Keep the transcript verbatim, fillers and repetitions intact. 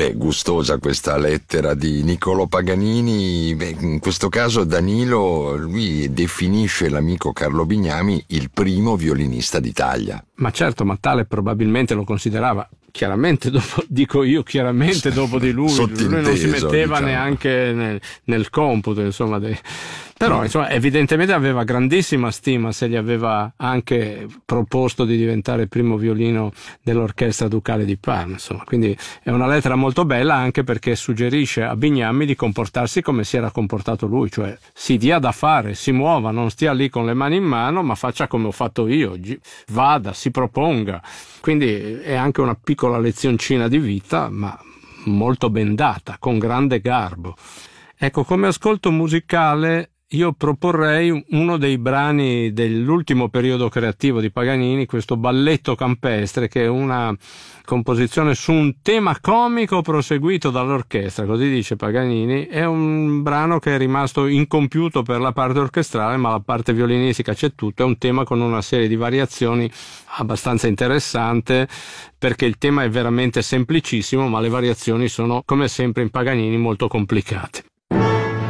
Beh, gustosa questa lettera di Niccolò Paganini. Beh, in questo caso Danilo, lui definisce l'amico Carlo Bignami il primo violinista d'Italia. Ma certo, ma tale probabilmente lo considerava. Chiaramente dopo, dico io, chiaramente dopo di lui, lui non si metteva diciamo. neanche nel, nel computo, insomma, dei... però insomma, evidentemente aveva grandissima stima se gli aveva anche proposto di diventare primo violino dell'Orchestra Ducale di Parma, insomma. Quindi è una lettera molto bella, anche perché suggerisce a Bignami di comportarsi come si era comportato lui, cioè si dia da fare, si muova, non stia lì con le mani in mano, ma faccia come ho fatto io, vada, si proponga. Quindi è anche una piccola lezioncina di vita, ma molto ben data, con grande garbo. Ecco, come ascolto musicale io proporrei uno dei brani dell'ultimo periodo creativo di Paganini, questo Balletto campestre, che è una composizione su un tema comico proseguito dall'orchestra, così dice Paganini. È un brano che è rimasto incompiuto per la parte orchestrale, ma la parte violinistica c'è tutto. È un tema con una serie di variazioni abbastanza interessante, perché il tema è veramente semplicissimo, ma le variazioni sono, come sempre in Paganini, molto complicate.